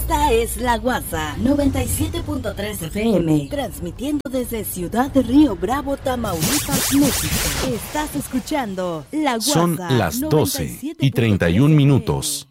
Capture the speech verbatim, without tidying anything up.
Esta es La Guasa noventa y siete punto tres F M, transmitiendo desde Ciudad de Río Bravo, Tamaulipas, México. Estás escuchando La Guasa. Son las doce y treinta y un minutos.